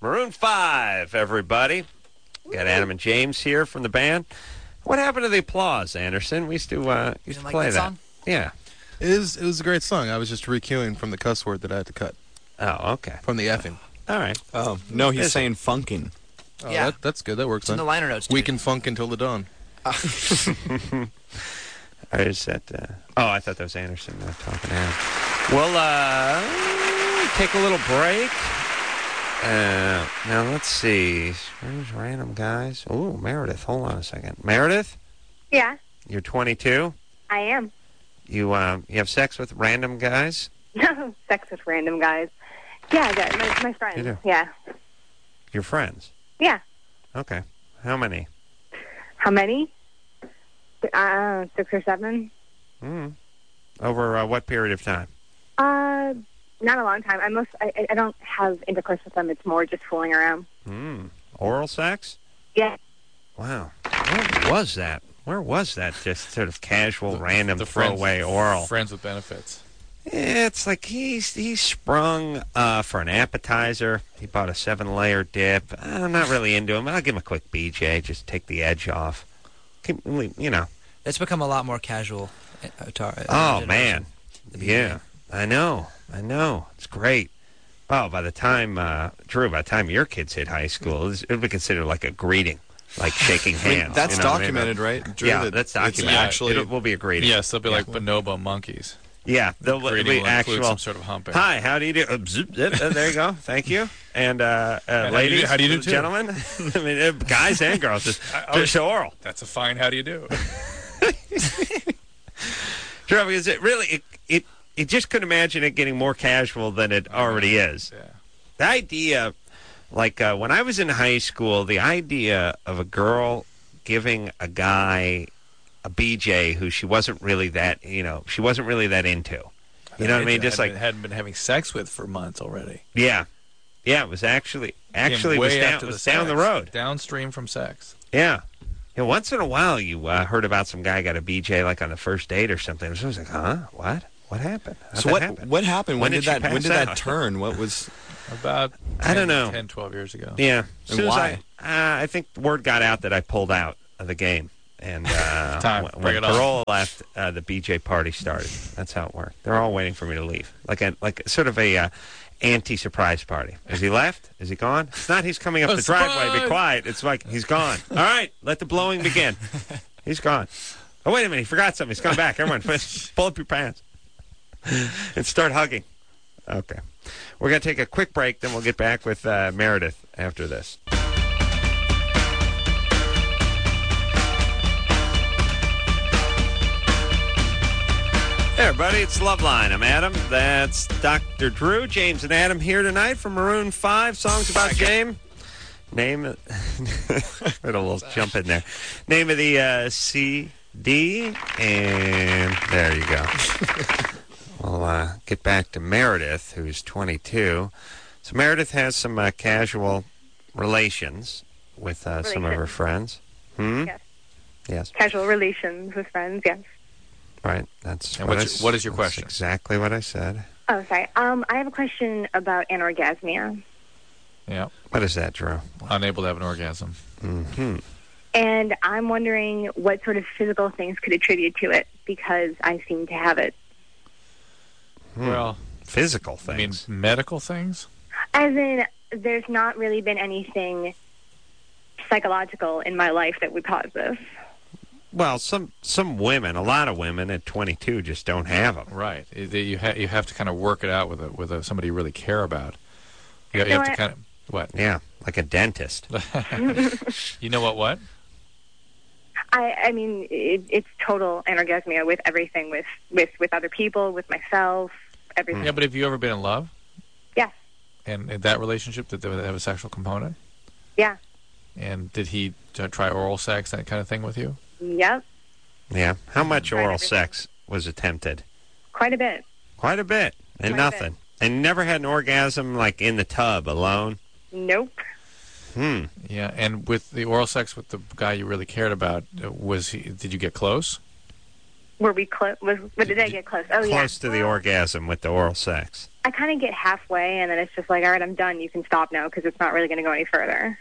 Maroon 5, everybody. Got Adam and James here from the band. What happened to the applause, Anderson? We used to play that song? Yeah. It was a great song. I was just recuing from the cuss word that I had to cut. Oh, okay. From the effing. All right. Oh, no, he's saying funking. Oh, Yeah. that's good. That works. It's in the liner notes, We dude. can funk until the dawn. Or is that... I thought that was Anderson talking to Adam. We'll take a little break. Now, let's see. Where's random guys? Ooh, Meredith. Hold on a second. Meredith? Yeah, You're 22? I am. You have sex with random guys? No, sex with random guys. Yeah, I got my friends. You do? Yeah. Your friends? Yeah. Okay. How many? How many? 6 or 7. Over what period of time? Not a long time. I don't have intercourse with them. It's more just fooling around. Oral sex? Yeah. Wow. Where was that? Just sort of casual, random, the throwaway oral. Friends with benefits. It's like he sprung for an appetizer. He bought a 7-layer dip. I'm not really into him. I'll give him a quick BJ, just take the edge off. It's become a lot more casual. Oh, man. Yeah, I know. It's great. Oh, by the time, Drew, by the time your kids hit high school, it'll be considered like a greeting, like shaking hands. That's documented, right? Drew, yeah, that's documented. It will be a greeting. Yes, they'll be like bonobo monkeys. Yeah, they'll be actual. Some sort of humping. Hi, how do you do? There you go. Thank you. And ladies, how do you do too? Gentlemen, I mean, guys and girls, just oral. That's a fine. How do you do? Sure, because it just couldn't imagine it getting more casual than it already is. Yeah. The idea, like when I was in high school, the idea of a girl giving a guy a BJ who she wasn't really that into. You know what I mean? Just like hadn't been having sex with for months already. Yeah, it was actually was down the road, downstream from sex. Yeah. Once in a while, you heard about some guy got a BJ like on the first date or something. It was like, huh? What? What happened? What happened? When did that out? turn? What was about 10, I don't know 10, 12 years ago. Yeah. And why? I think word got out that I pulled out of the game. And when it on. Carolla left, the BJ party started. That's how it worked. They're all waiting for me to leave, like sort of a anti-surprise party. Has he left? Is he gone? It's not he's coming up the driveway. Be quiet. It's like he's gone. All right, let the blowing begin. He's gone. Oh, wait a minute. He forgot something. He's coming back. Everyone, pull up your pants and start hugging. Okay. We're going to take a quick break, then we'll get back with Meredith after this. Hey, everybody, it's Loveline. I'm Adam. That's Dr. Drew. James and Adam here tonight from Maroon 5. Songs about James. Name it. It'll jump in there. Name of the CD. And there you go. We'll get back to Meredith, who's 22. So Meredith has some casual relations with some of her friends. Yes. Yes. Casual relations with friends, yes. Right. That's and what is your question? That's exactly what I said. Oh, sorry. I have a question about anorgasmia. Yeah. What is that, Drew? Unable to have an orgasm. Mm-hmm. And I'm wondering what sort of physical things could attribute to it, because I seem to have it. Well, physical things. I mean, medical things? As in, there's not really been anything psychological in my life that would cause this. Well, some women, a lot of women at 22 just don't have them. Right. You have to kind of work it out with somebody you really care about. You have to kind of what? Yeah, like a dentist. You know what? I mean, it's total anorgasmia with everything, with other people, with myself, everything. Yeah, but have you ever been in love? Yes. And in that relationship, did they have a sexual component? Yeah. And did he try oral sex, that kind of thing with you? Yep. Yeah. How much oral sex was attempted? Quite a bit. Quite a bit. And nothing. And never had an orgasm like in the tub alone? Nope. Yeah, and with the oral sex with the guy you really cared about, did you get close? Were we close? Did I get close? Oh, yeah. Close to the orgasm with the oral sex. I kind of get halfway, and then it's just like, all right, I'm done. You can stop now because it's not really going to go any further.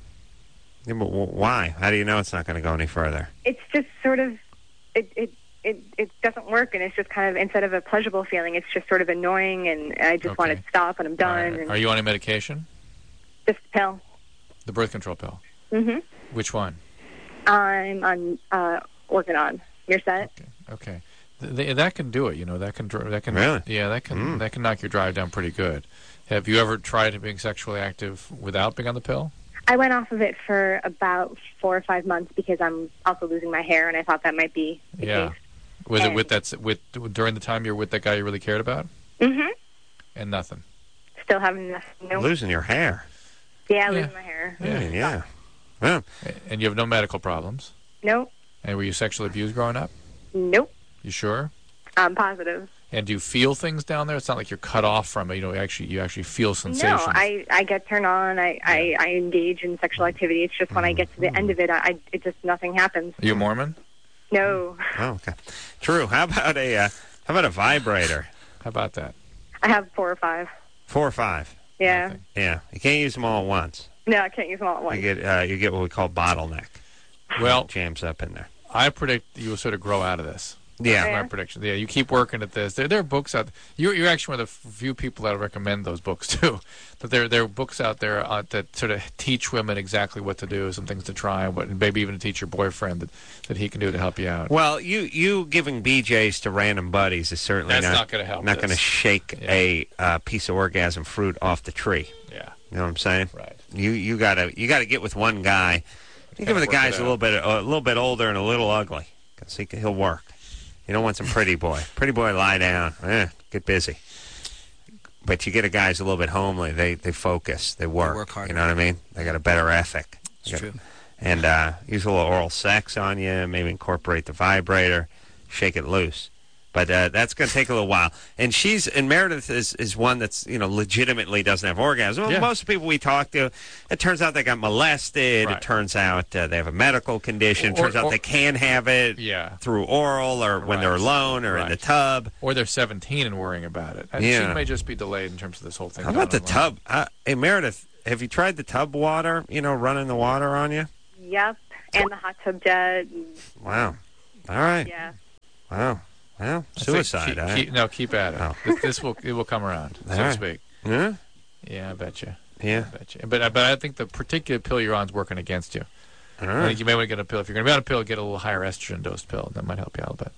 Yeah, but why? How do you know it's not going to go any further? It's just sort of, it doesn't work, and it's just kind of, instead of a pleasurable feeling, it's just sort of annoying, and I just want to stop, and I'm done. Right. And are you on a medication? just a pill. The birth control pill? Mm-hmm. Which one? I'm on Organon. You're set? Okay. That can do it, That can really? Yeah, that can knock your drive down pretty good. Have you ever tried being sexually active without being on the pill? I went off of it for about 4 or 5 months because I'm also losing my hair, and I thought that might be the case. Was it during the time you were with that guy you really cared about? Mm-hmm. And nothing. Still having nothing. Nope. Losing your hair. Yeah, losing my hair. Yeah. Well. And you have no medical problems? Nope. And were you sexually abused growing up? Nope. You sure? I'm positive. And do you feel things down there? It's not like you're cut off from it. You actually feel sensations. No, I get turned on. I engage in sexual activity. It's just when I get to the end of it, it just nothing happens. Are you Mormon? No. Oh, okay. True. How about a vibrator? How about that? I have 4 or 5. 4 or 5. Yeah. Nothing. Yeah. You can't use them all at once. No, I can't use them all at once. You get what we call bottleneck. Well, jams up in there. I predict you will sort of grow out of this. Yeah. That's my prediction. Yeah, you keep working at this. There are books out. You're actually one of the few people that recommend those books too. But there are books out there that sort of teach women exactly what to do, some things to try, and maybe even to teach your boyfriend that he can do to help you out. Well, you giving BJs to random buddies is certainly not going to help. Not going to shake a piece of orgasm fruit off the tree. Yeah. You know what I'm saying? Right. You gotta get with one guy. You give the guy's a little bit older and a little ugly, because he'll work. You don't want some pretty boy. Pretty boy, lie down. Get busy. But you get a guy who's a little bit homely. They focus. They work. They work harder. You know what I mean? They got a better ethic. It's true. And use a little oral sex on you. Maybe incorporate the vibrator. Shake it loose. But that's going to take a little while. And Meredith is one that's, legitimately doesn't have orgasm. Well, most of the people we talk to, it turns out they got molested. Right. It turns out they have a medical condition. It turns out they can have it through oral or when they're alone or in the tub. Or they're 17 and worrying about it. And she may just be delayed in terms of this whole thing. How about the tub? Hey, Meredith, have you tried the tub water, running the water on you? Yep, and the hot tub jet. Wow. All right. Yeah. Wow. Well, suicide. Keep at it. Oh. It will come around, so to speak. Yeah? Yeah, I bet you. Yeah. I bet you. But I think the particular pill you're on is working against you. All right. I think you may want to get a pill. If you're going to be on a pill, get a little higher estrogen dose pill. That might help you out a bit.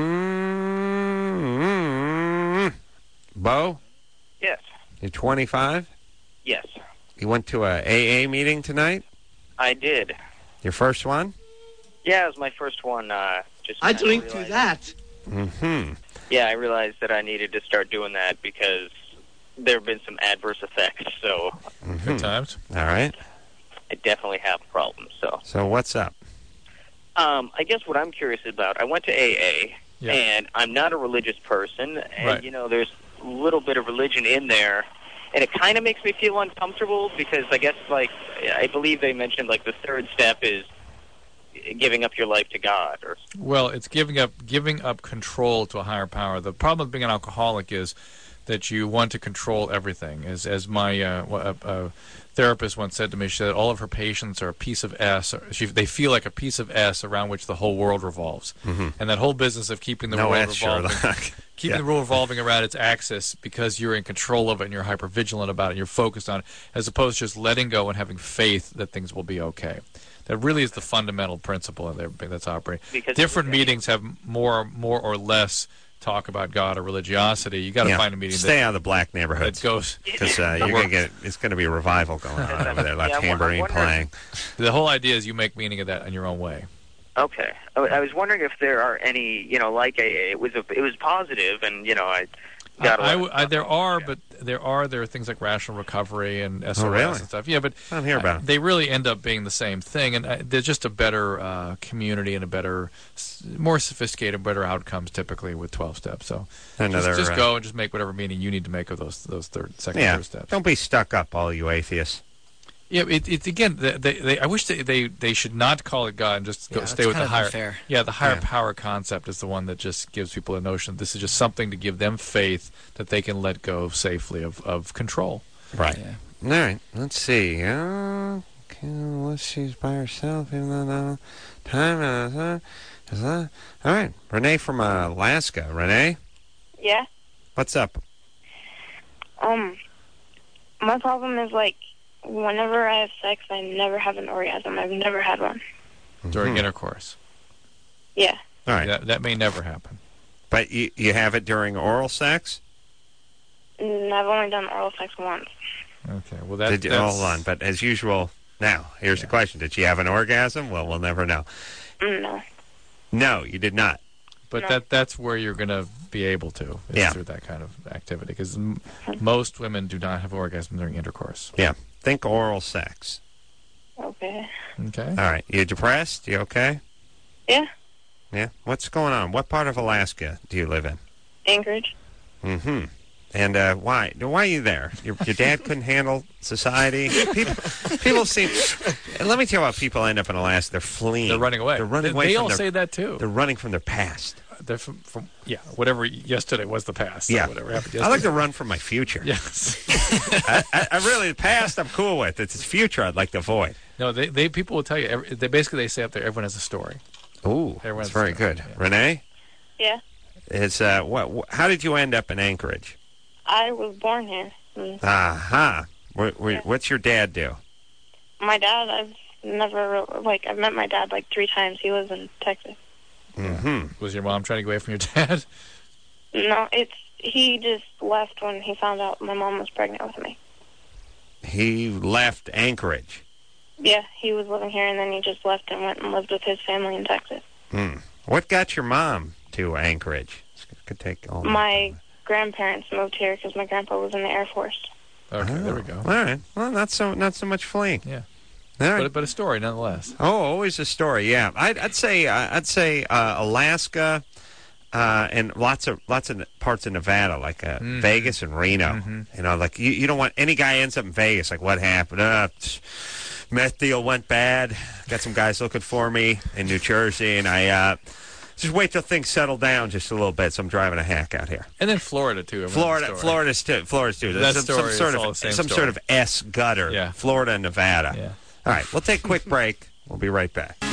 Bo? Yes. You're 25? Yes. You went to a AA meeting tonight? I did. Your first one? Yeah, it was my first one. I didn't do that. Mm-hmm. Yeah, I realized that I needed to start doing that because there have been some adverse effects. So Good times. All right. I definitely have problems. So what's up? I guess what I'm curious about, I went to AA, and I'm not a religious person, and, there's a little bit of religion in there, and it kind of makes me feel uncomfortable because I guess, I believe they mentioned, the third step is giving up your life to God. Well, it's giving up control to a higher power. The problem with being an alcoholic is that you want to control everything. As my therapist once said to me, she said all of her patients are a piece of S. They feel like a piece of S around which the whole world revolves. Mm-hmm. And that whole business of keeping the world revolving, the world revolving around its axis because you're in control of it and you're hypervigilant about it and you're focused on it, as opposed to just letting go and having faith that things will be okay. That really is the fundamental principle that's operating. Because different meetings have more or less talk about God or religiosity. You got to find a meeting. Stay out of the black neighborhoods. That goes because you're going to get. It's going to be a revival going on over there. Like tambourine playing. The whole idea is you make meaning of that in your own way. Okay, I was wondering if there are any, it was positive, and I. There are things like rational recovery and SOS and stuff. Yeah, but I don't hear about it. They really end up being the same thing, and they're just a better community and a better, more sophisticated, better outcomes typically with 12 steps. So just go and just make whatever meaning you need to make of those second, third steps. Don't be stuck up, all you atheists. Yeah, it again. I wish they should not call it God and just stay with the higher. Unfair. Yeah, the higher power concept is the one that just gives people a notion this is just something to give them faith that they can let go safely of control. Right. Yeah. All right. Let's see. She's by herself. Time. All right. Renee from Alaska. Renee. Yeah. What's up? My problem is whenever I have sex, I never have an orgasm. I've never had one. During intercourse? Yeah. All right. That may never happen. But you have it during oral sex? I've only done oral sex once. Okay. Well, hold on. But as usual, now, here's the question. Did you have an orgasm? Well, we'll never know. No. No, you did not. But that's where you're going to be able to, through that kind of activity, because most women do not have orgasm during intercourse. Yeah. Think oral sex. Okay. Okay. All right. You depressed? You okay? Yeah. Yeah? What's going on? What part of Alaska do you live in? Anchorage. Mm-hmm. And why? Why are you there? Your dad couldn't handle society? People seem... Let me tell you how people end up in Alaska. They're fleeing. They're running away. They're running away They from all say that, too. They're running from their past. They're from whatever yesterday was the past. Yeah. Whatever happened yesterday. I like to run from my future. Yes. I really, the past I'm cool with. It's the future I'd like to avoid. No, people will tell you. They say up there, everyone has a story. Ooh, that's very good. Yeah. Renee? Yeah. It's, how did you end up in Anchorage? I was born here. Aha. What's your dad do? My dad, I've met my dad 3 times. He lives in Texas. Mm-hmm. Was your mom trying to get away from your dad? No, he just left when he found out my mom was pregnant with me. He left Anchorage? Yeah, he was living here, and then he just left and went and lived with his family in Texas. What got your mom to Anchorage? It could take all my grandparents moved here because my grandpa was in the Air Force. Okay, there we go. All right. Well, not so much fleeing. Yeah. Right. But a story nonetheless. Oh, always a story. Yeah, I'd say Alaska, and lots of parts of Nevada, like Vegas and Reno. Mm-hmm. You know, you don't want any guy ends up in Vegas. Like, what happened? Meth deal went bad. Got some guys looking for me in New Jersey, and I just wait till things settle down just a little bit. So I'm driving a hack out here. And then Florida too. Florida's too. Some sort of S gutter. Yeah. Florida and Nevada. Yeah. All right, we'll take a quick break. We'll be right back.